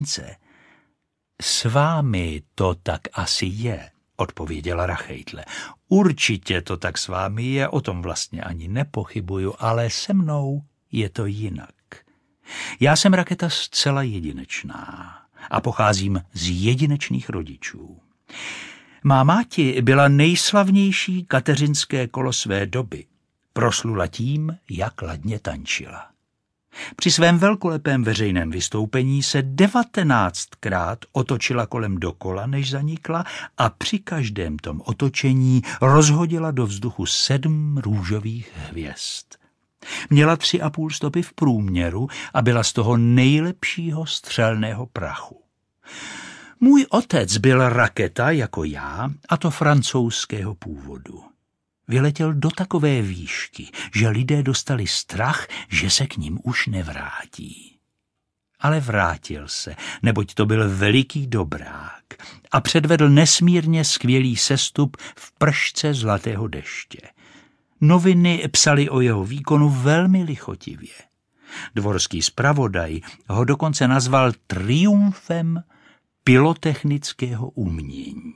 S vámi to tak asi je, odpověděla Rachejtle. Určitě to tak s vámi je, o tom vlastně ani nepochybuju, ale se mnou je to jinak. Já jsem Raketa zcela jedinečná a pocházím z jedinečných rodičů. Má máti byla nejslavnější kateřinské kolo své doby. Proslula tím, jak ladně tančila. Při svém velkolepém veřejném vystoupení se 19krát otočila kolem dokola, než zanikla, a při každém tom otočení rozhodila do vzduchu 7 růžových hvězd. Měla 3,5 stopy v průměru a byla z toho nejlepšího střelného prachu. Můj otec byl raketa jako já, a to francouzského původu. Vyletěl do takové výšky, že lidé dostali strach, že se k ním už nevrátí. Ale vrátil se, neboť to byl veliký dobrák a předvedl nesmírně skvělý sestup v pršce zlatého deště. Noviny psaly o jeho výkonu velmi lichotivě. Dvorský zpravodaj ho dokonce nazval triumfem pyrotechnického umění.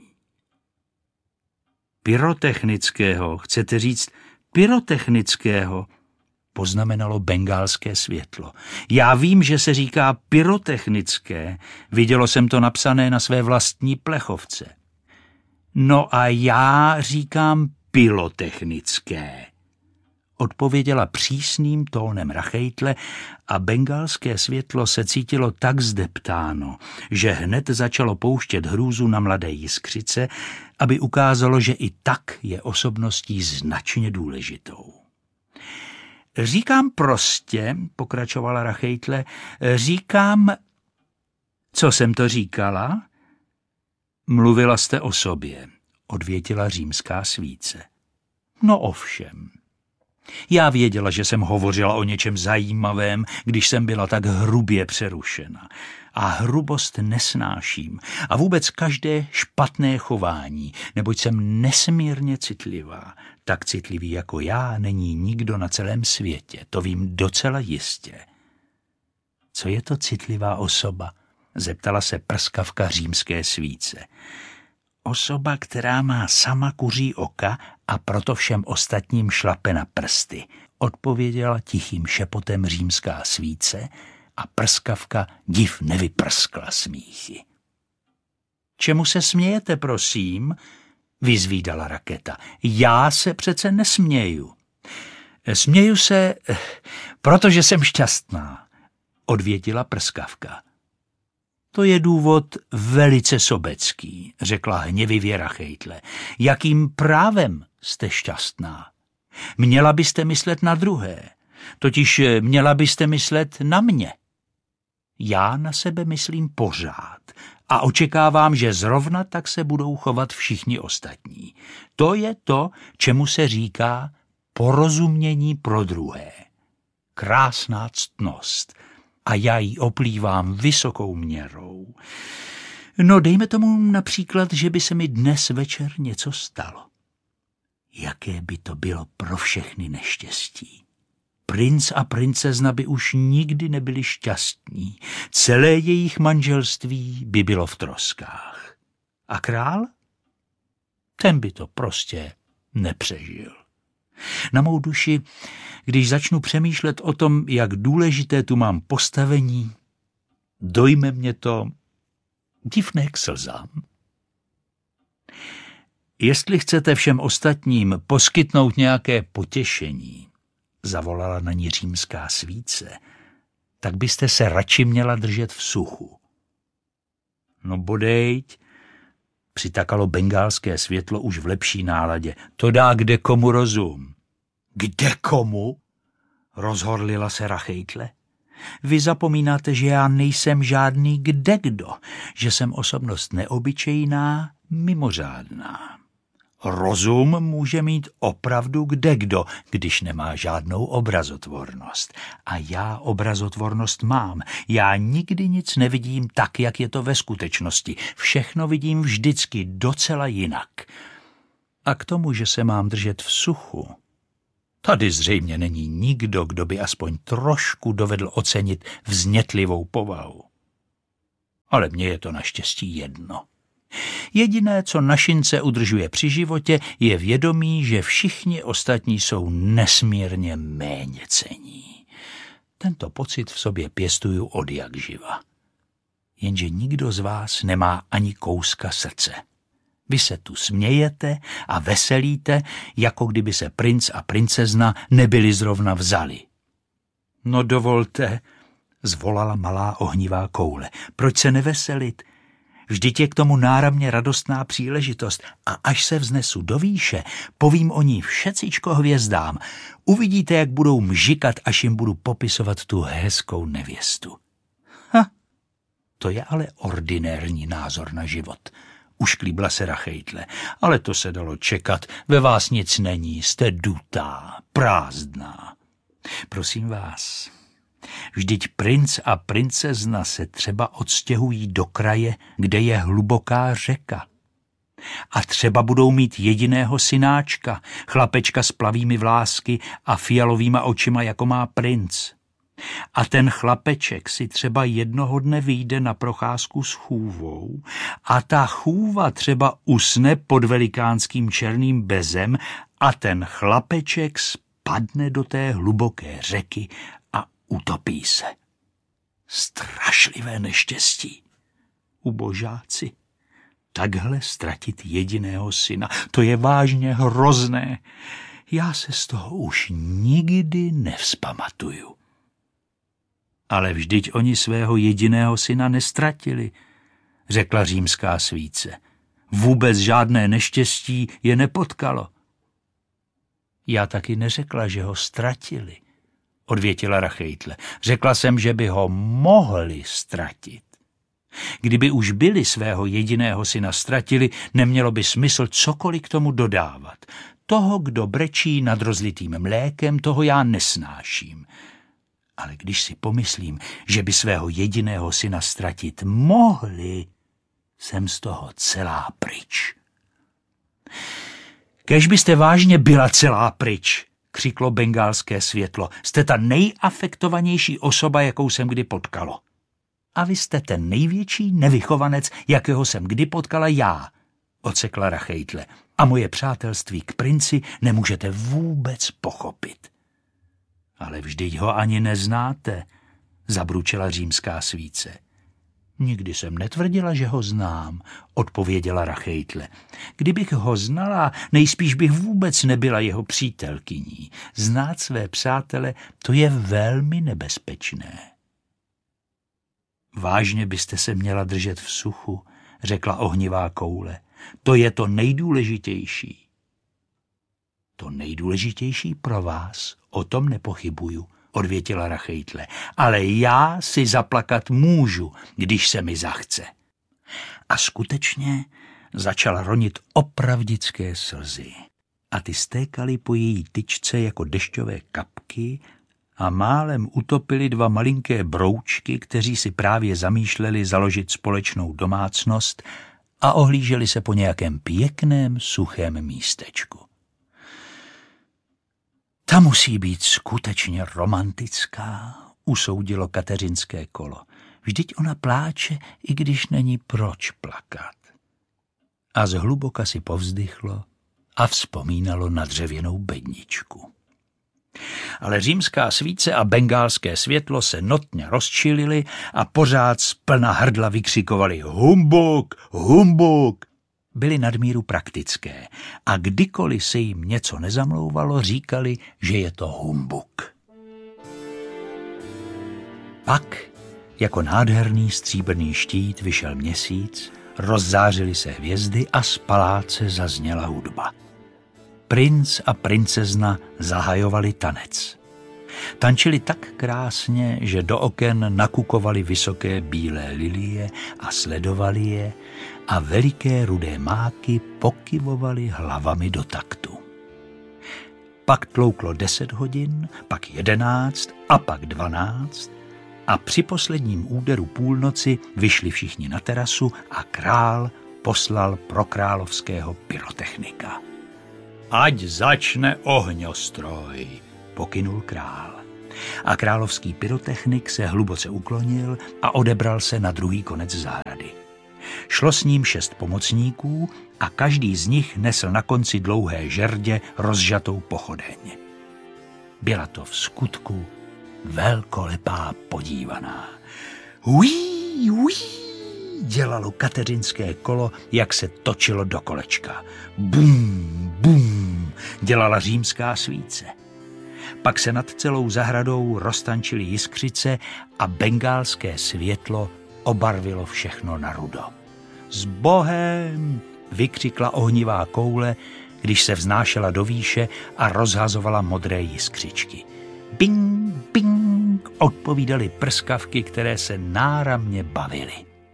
Pyrotechnického, chcete říct pyrotechnického, poznamenalo bengálské světlo. Já vím, že se říká pyrotechnické, vidělo jsem to napsané na své vlastní plechovce. No a já říkám pyrotechnické, odpověděla přísným tónem Rachejtle a bengálské světlo se cítilo tak zdeptáno, že hned začalo pouštět hrůzu na mladé jiskřice, aby ukázalo, že i tak je osobností značně důležitou. Říkám prostě, pokračovala Rachejtle, říkám, co jsem to říkala? Mluvila jste o sobě, odvětila římská svíce. No ovšem. Já věděla, že jsem hovořila o něčem zajímavém, když jsem byla tak hrubě přerušena. A hrubost nesnáším a vůbec každé špatné chování, neboť jsem nesmírně citlivá. Tak citlivý jako já není nikdo na celém světě, to vím docela jistě. Co je to citlivá osoba? Zeptala se prskavka římské svíce. Osoba, která má sama kuří oka a proto všem ostatním šlape na prsty, odpověděla tichým šepotem římská svíce a prskavka div nevyprskla smíchy. Čemu se smějete, prosím? Vyzvídala Raketa. Já se přece nesměju. Směju se, protože jsem šťastná, odvětila prskavka. To je důvod velice sobecký, řekla hněvivě Rachejtle. Jakým právem jste šťastná? Měla byste myslet na druhé, totiž měla byste myslet na mě. Já na sebe myslím pořád a očekávám, že zrovna tak se budou chovat všichni ostatní. To je to, čemu se říká porozumění pro druhé. Krásná ctnost. A já ji oplývám vysokou měrou. No dejme tomu například, že by se mi dnes večer něco stalo. Jaké by to bylo pro všechny neštěstí. Princ a princezna by už nikdy nebyli šťastní. Celé jejich manželství by bylo v troskách. A král? Ten by to prostě nepřežil. Na mou duši, když začnu přemýšlet o tom, jak důležité tu mám postavení, dojme mě to divné k slzám. Jestli chcete všem ostatním poskytnout nějaké potěšení, zavolala na ní římská svíce, tak byste se radši měla držet v suchu. No bodejť, přitakalo bengálské světlo už v lepší náladě. To dá kde komu rozum. Kde komu? Rozhorlila se Rachejtle. Vy zapomínáte, že já nejsem žádný kdekdo, že jsem osobnost neobyčejná, mimořádná. Rozum může mít opravdu kdekdo, když nemá žádnou obrazotvornost. A já obrazotvornost mám. Já nikdy nic nevidím tak, jak je to ve skutečnosti. Všechno vidím vždycky docela jinak. A k tomu, že se mám držet v suchu, tady zřejmě není nikdo, kdo by aspoň trošku dovedl ocenit vznětlivou povahu. Ale mně je to naštěstí jedno. Jediné, co našince udržuje při životě, je vědomí, že všichni ostatní jsou nesmírně méněcenní. Tento pocit v sobě pěstuju od jak živa. Jenže nikdo z vás nemá ani kouska srdce. Vy se tu smějete a veselíte, jako kdyby se princ a princezna nebyli zrovna vzali. No dovolte, zvolala malá ohnivá koule. Proč se neveselit? Vždyť je k tomu náramně radostná příležitost a až se vznesu do výše, povím o ní všecičko hvězdám. Uvidíte, jak budou mžikat, až jim budu popisovat tu hezkou nevěstu. To je ale ordinérní názor na život. Ušklíbla se Rachejtle. Ale to se dalo čekat. Ve vás nic není, jste dutá, prázdná. Prosím vás, vždyť princ a princezna se třeba odstěhují do kraje, kde je hluboká řeka. A třeba budou mít jediného synáčka, chlapečka s plavými vlásky a fialovýma očima, jako má princ. A ten chlapeček si třeba jednoho dne vyjde na procházku s chůvou a ta chůva třeba usne pod velikánským černým bezem a ten chlapeček spadne do té hluboké řeky a utopí se. Strašlivé neštěstí. Ubožáci, takhle ztratit jediného syna, to je vážně hrozné. Já se z toho už nikdy nevzpamatuju. Ale vždyť oni svého jediného syna nestratili, řekla římská svíce. Vůbec žádné neštěstí je nepotkalo. Já taky neřekla, že ho ztratili, odvětila Rachejtle. Řekla jsem, že by ho mohli ztratit. Kdyby už byli svého jediného syna ztratili, nemělo by smysl cokoliv k tomu dodávat. Toho, kdo brečí nad rozlitým mlékem, toho já nesnáším. Ale když si pomyslím, že by svého jediného syna ztratit mohli, jsem z toho celá pryč. Kéž byste vážně byla celá pryč, křiklo bengálské světlo. Jste ta nejafektovanější osoba, jakou jsem kdy potkalo. A vy jste ten největší nevychovanec, jakého jsem kdy potkala já, odsekla Rachejtle. A moje přátelství k princi nemůžete vůbec pochopit. Ale vždyť ho ani neznáte, zabručela římská svíce. Nikdy jsem netvrdila, že ho znám, odpověděla Rachejtle. Kdybych ho znala, nejspíš bych vůbec nebyla jeho přítelkyní. Znát své přátele, to je velmi nebezpečné. Vážně byste se měla držet v suchu, řekla ohnivá koule. To je to nejdůležitější. To nejdůležitější pro vás, o tom nepochybuju, odvětila Rachejtle. Ale já si zaplakat můžu, když se mi zachce. A skutečně začala ronit opravdické slzy. A ty stékaly po její tyčce jako dešťové kapky a málem utopili dva malinké broučky, kteří si právě zamýšleli založit společnou domácnost a ohlíželi se po nějakém pěkném, suchém místečku. Ta musí být skutečně romantická, usoudilo kateřinské kolo. Vždyť ona pláče, i když není proč plakat. A zhluboka si povzdychlo a vzpomínalo na dřevěnou bedničku. Ale římská svíce a bengálské světlo se notně rozčilili a pořád z plna hrdla vykřikovali humbuk, humbuk. Byly nadmíru praktické a kdykoliv se jim něco nezamlouvalo, říkali, že je to humbuk. Pak, jako nádherný stříbrný štít, vyšel měsíc, rozzářily se hvězdy a z paláce zazněla hudba. Princ a princezna zahajovali tanec. Tančili tak krásně, že do oken nakukovaly vysoké bílé lilie a sledovali je a veliké rudé máky pokyvovaly hlavami do taktu. Pak tlouklo 10 hodin, pak 11 a pak 12 a při posledním úderu půlnoci vyšli všichni na terasu a král poslal pro královského pyrotechnika. Ať začne ohňostroj, pokynul král. A královský pyrotechnik se hluboce uklonil a odebral se na druhý konec zahrady. Šlo s ním 6 pomocníků a každý z nich nesl na konci dlouhé žerdě rozžatou pochodeň. Byla to v skutku velkolepá podívaná. Uí, uí, dělalo kateřinské kolo, jak se točilo do kolečka. Bum, bum, dělala římská svíce. Pak se nad celou zahradou roztančily jiskřice a bengálské světlo obarvilo všechno na rudo. S Bohem, vykřikla ohnivá koule, když se vznášela do výše a rozhazovala modré jiskřičky. Bing, bing, odpovídaly prskavky, které se náramně bavily.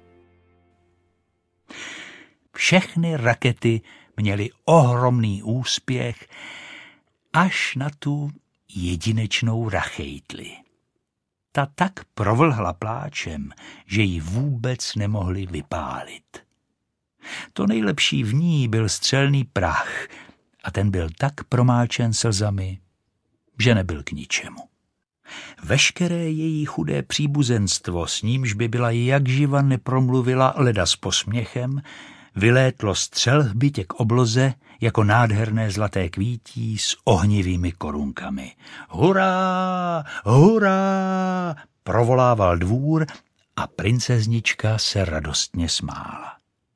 Všechny rakety měly ohromný úspěch až na tu jedinečnou Rachejtli. Ta tak provlhla pláčem, že ji vůbec nemohli vypálit. To nejlepší v ní byl střelný prach a ten byl tak promáčen slzami, že nebyl k ničemu. Veškeré její chudé příbuzenstvo, s nímž by byla jakživa nepromluvila leda s posměchem, vylétlo střelhbitě k obloze jako nádherné zlaté kvítí s ohnivými korunkami. Hurá, hurá, provolával dvůr a princeznička se radostně smála.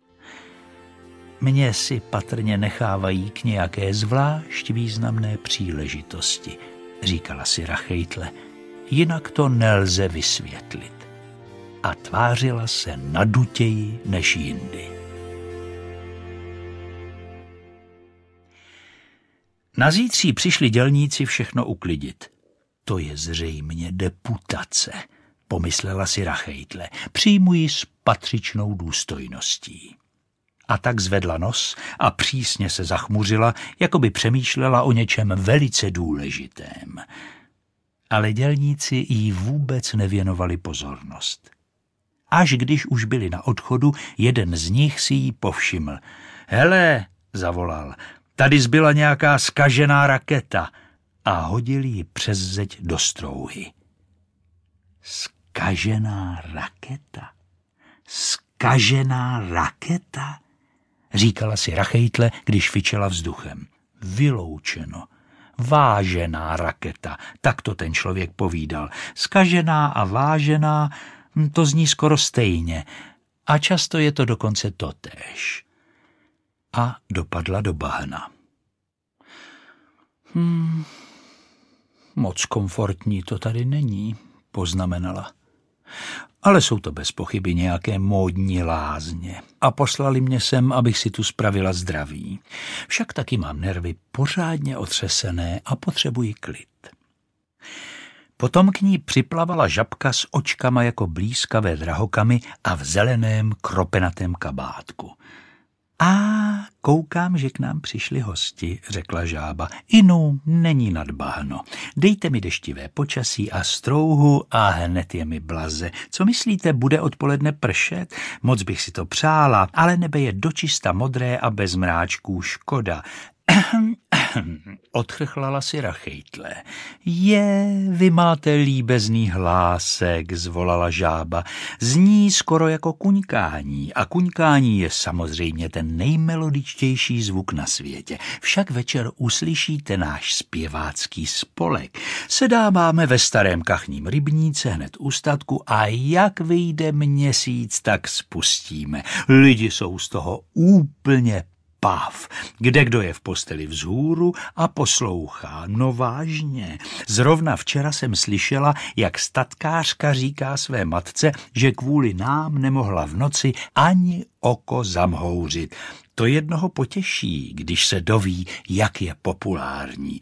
Mě si patrně nechávají k nějaké zvlášť významné příležitosti, říkala si Rachejtle, jinak to nelze vysvětlit. A tvářila se nadutěji než jindy. Na zítří přišli dělníci všechno uklidit. To je zřejmě deputace, pomyslela si Rachejtle, přijmu ji s patřičnou důstojností. A tak zvedla nos a přísně se zachmuřila, jako by přemýšlela o něčem velice důležitém. Ale dělníci jí vůbec nevěnovali pozornost. Až když už byli na odchodu, jeden z nich si jí povšiml. Hele, zavolal, tady zbyla nějaká zkažená raketa a hodil ji přes zeď do strouhy. Zkažená raketa? Zkažená raketa? Říkala si Rachejtle, když fičela vzduchem. Vyloučeno. Vážená raketa, tak to ten člověk povídal. Zkažená a vážená, to zní skoro stejně. A často je to dokonce totéž. A dopadla do bahna. Moc komfortní to tady není, poznamenala. Ale jsou to bez pochyby nějaké módní lázně a poslali mě sem, abych si tu spravila zdraví. Však taky mám nervy pořádně otřesené a potřebuji klid. Potom k ní připlavala žabka s očkama jako blízkavé drahokamy a v zeleném kropenatém kabátku. A koukám, že k nám přišli hosti, řekla žába. Inu, není nad bahno. Dejte mi deštivé počasí a strouhu a hned je mi blaze. Co myslíte, bude odpoledne pršet? Moc bych si to přála, ale nebe je dočista modré a bez mráčků, škoda. Odchrchlala si Rachejtle. Vy máte líbezný hlásek, zvolala žába. Zní skoro jako kuňkání a kuňkání je samozřejmě ten nejmelodičtější zvuk na světě. Však večer uslyšíte náš zpěvácký spolek. Sedáváme ve starém kachním rybníce hned u statku a jak vyjde měsíc, tak spustíme. Lidi jsou z toho úplně páv, kde kdo je v posteli vzhůru a poslouchá. No vážně. Zrovna včera jsem slyšela, jak statkářka říká své matce, že kvůli nám nemohla v noci ani oko zamhouřit. To jednoho potěší, když se doví, jak je populární.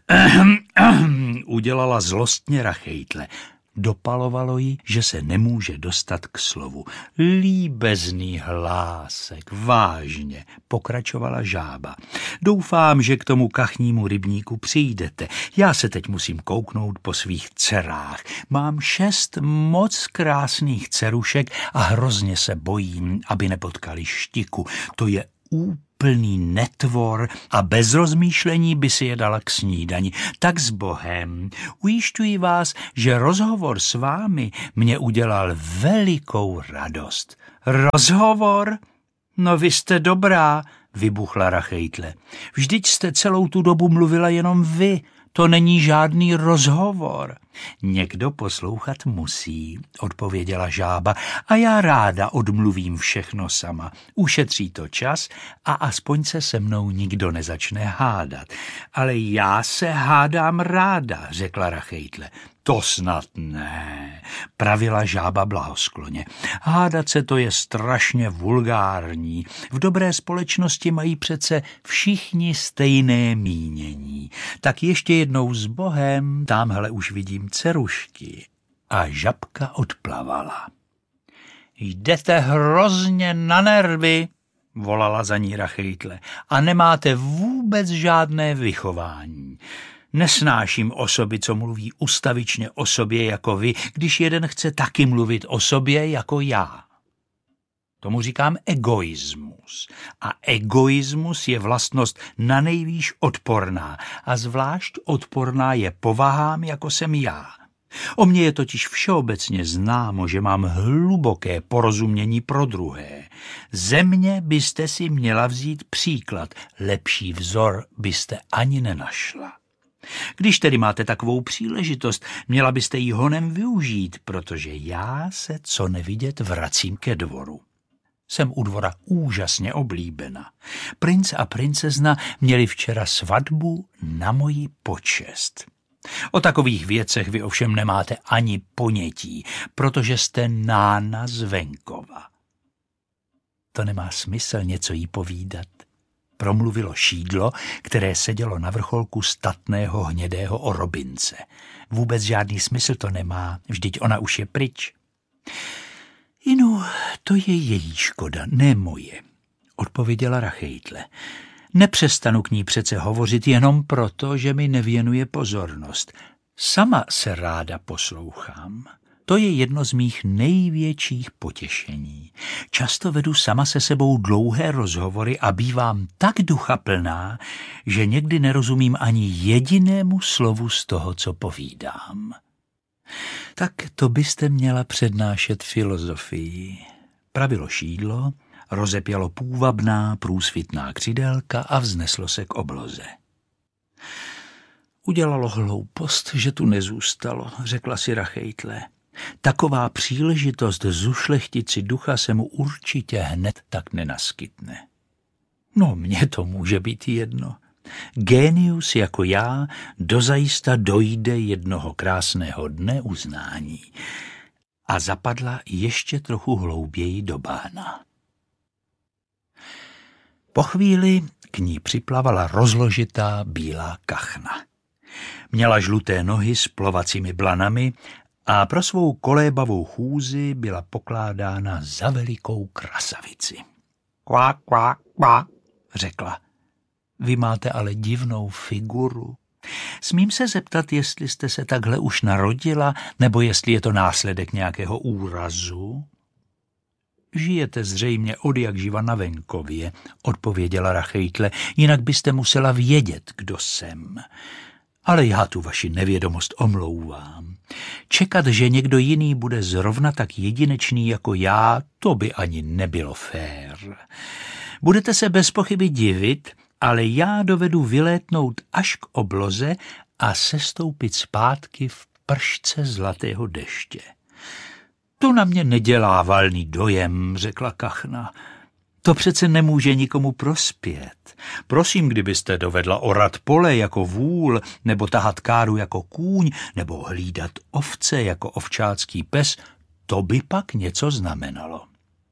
Udělala zlostně Rachejtle. Dopalovalo jí, že se nemůže dostat k slovu. Líbezný hlásek, vážně, pokračovala žába. Doufám, že k tomu kachnímu rybníku přijdete. Já se teď musím kouknout po svých dcerách. Mám 6 moc krásných dcerušek a hrozně se bojím, aby nepotkali štiku. To je plný netvor a bez rozmýšlení by si je dala k snídani. Tak s Bohem, ujišťuji vás, že rozhovor s vámi mě udělal velikou radost. Rozhovor? No vy jste dobrá, vybuchla Rachejtle. Vždyť jste celou tu dobu mluvila jenom vy. To není žádný rozhovor. Někdo poslouchat musí, odpověděla žába, a já ráda odmluvím všechno sama. Ušetří to čas a aspoň se mnou nikdo nezačne hádat. Ale já se hádám ráda, řekla Rachejtle. To snad ne, pravila žába blahoskloně. Hádat se to je strašně vulgární. V dobré společnosti mají přece všichni stejné mínění. Tak ještě jednou s Bohem, támhle už vidím cerušky. A žabka odplavala. Jdete hrozně na nervy, volala za ní Rachejtle, a nemáte vůbec žádné vychování. Nesnáším osoby, co mluví ustavičně o sobě jako vy, když jeden chce taky mluvit o sobě jako já. Tomu říkám egoismus. A egoismus je vlastnost nanejvýš odporná a zvlášť odporná je povahám, jako jsem já. O mně je totiž všeobecně známo, že mám hluboké porozumění pro druhé. Ze mě byste si měla vzít příklad, lepší vzor byste ani nenašla. Když tedy máte takovou příležitost, měla byste ji honem využít, protože já se co nevidět vracím ke dvoru. Jsem u dvora úžasně oblíbena. Princ a princezna měli včera svatbu na moji počest. O takových věcech vy ovšem nemáte ani ponětí, protože jste nána z venkova. To nemá smysl něco jí povídat. Promluvilo šídlo, které sedělo na vrcholku statného hnědého orobince. Vůbec žádný smysl to nemá, vždyť ona už je pryč. Inu, to je její škoda, ne moje, odpověděla Rachejtle. Nepřestanu k ní přece hovořit jenom proto, že mi nevěnuje pozornost. Sama se ráda poslouchám. To je jedno z mých největších potěšení. Často vedu sama se sebou dlouhé rozhovory a bývám tak duchaplná, že někdy nerozumím ani jedinému slovu z toho, co povídám. Tak to byste měla přednášet filozofii. Pravilo šídlo, rozepělo půvabná, průsvitná křidélka a vzneslo se k obloze. Udělalo hloupost, že tu nezůstalo, řekla si Rachejtle. Taková příležitost zušlechtit si ducha se mu určitě hned tak nenaskytne. No, mně to může být jedno. Génius jako já dozajista dojde jednoho krásného dne uznání. A zapadla ještě trochu hlouběji do bahna. Po chvíli k ní připlavala rozložitá bílá kachna. Měla žluté nohy s plovacími blanami a pro svou kolébavou chůzi byla pokládána za velikou krasavici. Kvák, kvák, kvák, řekla. Vy máte ale divnou figuru. Smím se zeptat, jestli jste se takhle už narodila, nebo jestli je to následek nějakého úrazu? Žijete zřejmě odjakživa na venkově, odpověděla Rachejtle, jinak byste musela vědět, kdo jsem. Ale já tu vaši nevědomost omlouvám. Čekat, že někdo jiný bude zrovna tak jedinečný jako já, to by ani nebylo fér. Budete se bez pochyby divit, ale já dovedu vylétnout až k obloze a sestoupit zpátky v pršce zlatého deště. To na mě nedělá valný dojem, řekla kachna. To přece nemůže nikomu prospět. Prosím, kdybyste dovedla orat pole jako vůl, nebo tahat káru jako kůň, nebo hlídat ovce jako ovčácký pes, to by pak něco znamenalo.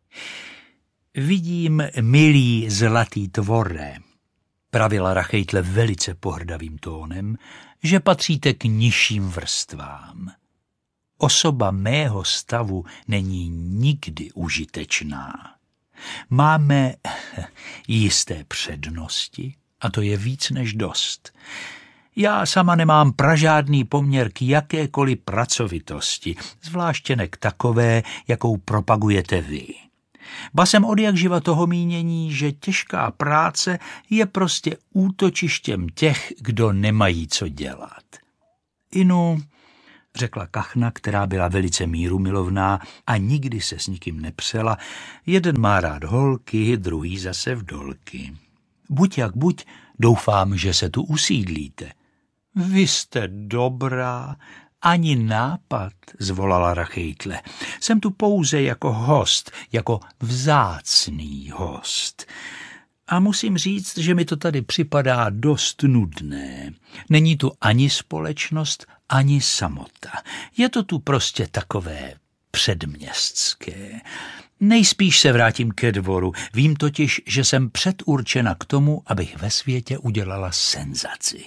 Vidím, milý zlatý tvore, pravila Rachejtle velice pohrdavým tónem, že patříte k nižším vrstvám. Osoba mého stavu není nikdy užitečná. Máme jisté přednosti a to je víc než dost. Já sama nemám pražádný poměr k jakékoliv pracovitosti, zvláště ne k takové, jakou propagujete vy. Ba jsem odjakživa toho mínění, že těžká práce je prostě útočištěm těch, kdo nemají co dělat. Inu, řekla kachna, která byla velice mírumilovná a nikdy se s nikým nepřela, jeden má rád holky, druhý zase vdolky. Buď jak buď, doufám, že se tu usídlíte. Vy jste dobrá, ani nápad, zvolala Rachejtle. Jsem tu pouze jako host, jako vzácný host. A musím říct, že mi to tady připadá dost nudné. Není tu ani společnost, ani samota. Je to tu prostě takové předměstské. Nejspíš se vrátím ke dvoru. Vím totiž, že jsem předurčena k tomu, abych ve světě udělala senzaci.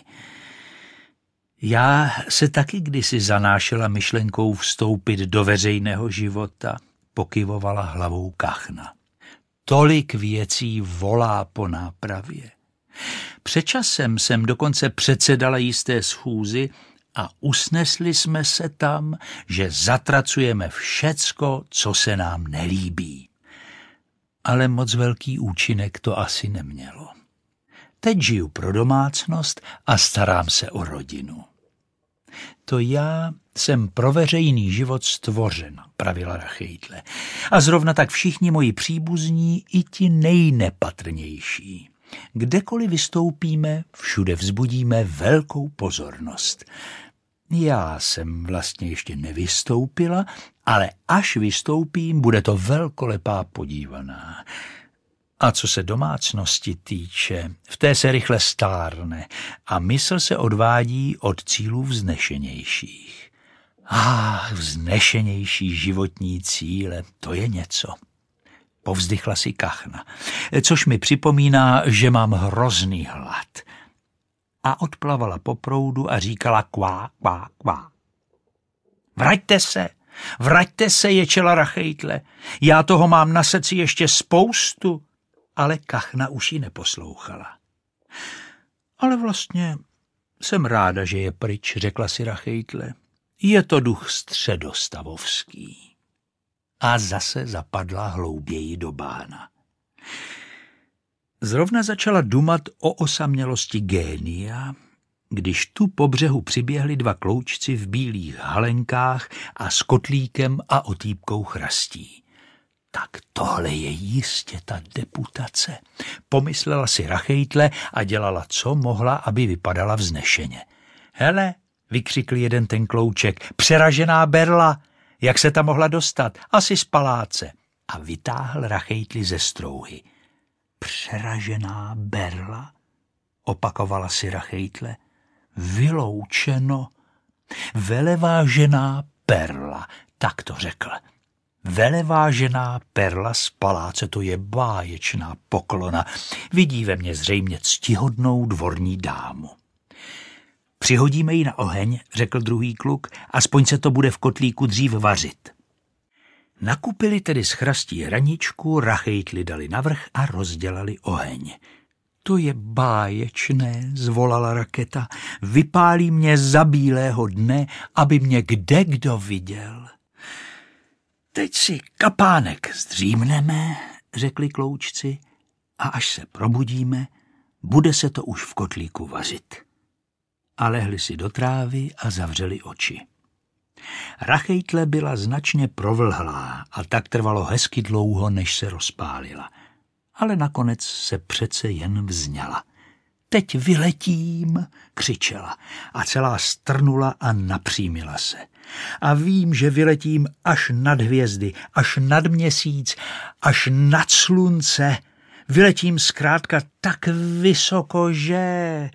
Já se taky kdysi zanášela myšlenkou vstoupit do veřejného života, pokyvovala hlavou kachna. Tolik věcí volá po nápravě. Před časem jsem dokonce předsedala jisté schůzi a usnesli jsme se tam, že zatracujeme všecko, co se nám nelíbí. Ale moc velký účinek to asi nemělo. Teď žiju pro domácnost a starám se o rodinu. To já jsem pro veřejný život stvořena, pravila Rachejtle. A zrovna tak všichni moji příbuzní, i ti nejnepatrnější. Kdekoliv vystoupíme, všude vzbudíme velkou pozornost. Já jsem vlastně ještě nevystoupila, ale až vystoupím, bude to velkolepá podívaná. A co se domácnosti týče, v té se rychle stárne a mysl se odvádí od cílů vznešenějších. Vznešenější životní cíle, to je něco. Povzdychla si kachna, což mi připomíná, že mám hrozný hlad. A odplavala po proudu a říkala kvá, kvá, kvá. Vraťte se, ječela Rachejtle, já toho mám na srdci ještě spoustu. Ale kachna už ji neposlouchala. Ale vlastně jsem ráda, že je pryč, řekla si Rachejtle. Je to duch středostavovský. A zase zapadla hlouběji do bána. Zrovna začala dumat o osamělosti génia, když tu po břehu přiběhli dva kloučci v bílých halenkách a s kotlíkem a otýpkou chrastí. Tak tohle je jistě ta deputace, pomyslela si Rachejtle a dělala, co mohla, aby vypadala vznešeně. Hele, vykřikl jeden ten klouček, přeražená berla, jak se tam mohla dostat, asi z paláce. A vytáhl Rachejtli ze strouhy. Přeražená berla, opakovala si Rachejtle, vyloučeno, velevážená perla, tak to řekl. Velevážená perla z paláce, to je báječná poklona. Vidí ve mně zřejmě ctihodnou dvorní dámu. Přihodíme ji na oheň, řekl druhý kluk, aspoň se to bude v kotlíku dřív vařit. Nakupili tedy z chrastí hraničku, Rachejtli dali navrch a rozdělali oheň. To je báječné, zvolala Raketa, vypálí mě za bílého dne, aby mě kdekdo viděl. Teď si kapánek zdřímneme, řekli kloučci, a až se probudíme, bude se to už v kotlíku vařit. A lehli si do trávy a zavřeli oči. Rachejtle byla značně provlhlá a tak trvalo hezky dlouho, než se rozpálila. Ale nakonec se přece jen vzňala. Teď vyletím, křičela a celá strnula a napřímila se. A vím, že vyletím až nad hvězdy, až nad měsíc, až nad slunce. Vyletím zkrátka tak vysoko, že...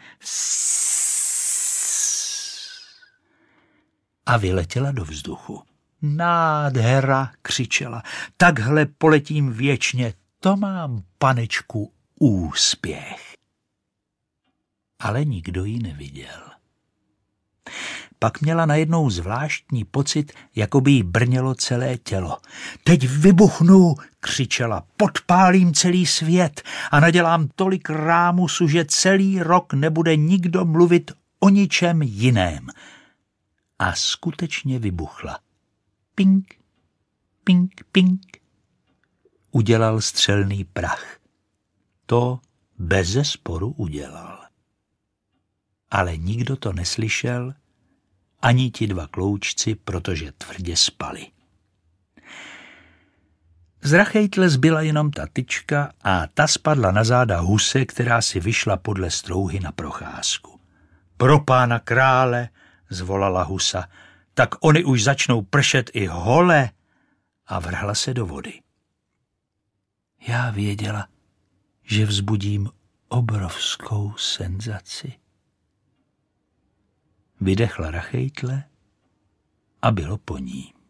A vyletěla do vzduchu. Nádhera, křičela. Takhle poletím věčně, to mám, panečku, úspěch. Ale nikdo ji neviděl. Pak měla najednou zvláštní pocit, jako by jí brnělo celé tělo. Teď vybuchnu, křičela, podpálím celý svět a nadělám tolik rámusu, že celý rok nebude nikdo mluvit o ničem jiném. A skutečně vybuchla. Pink, pink, pink. udělal střelný prach. To bezesporu udělal. Ale nikdo to neslyšel, ani ti dva kloučci, protože tvrdě spali. Z Rachejtle zbyla jenom ta tyčka a ta spadla na záda huse, která si vyšla podle strouhy na procházku. Pro pána krále, zvolala husa, tak oni už začnou pršet i hole, a vrhla se do vody. Já věděla, že vzbudím obrovskou senzaci. Vydechla Rachejtle a bylo po ní.